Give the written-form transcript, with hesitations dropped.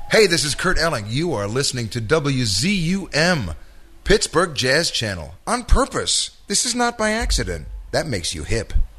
Hey, this is Kurt Elling. You are listening to WZUM, Pittsburgh Jazz Channel, on purpose. This is not by accident. That makes you hip.